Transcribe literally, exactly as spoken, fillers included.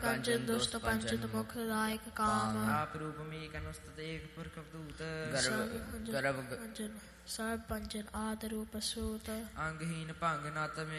कंचन दुष्ट पंचन मुख दायक काम आप रूप में कनुस्तत एक पुरख दूत गर्भ पंचन सर्व पंचन आद रूप सूत अंगहीन भंग नत में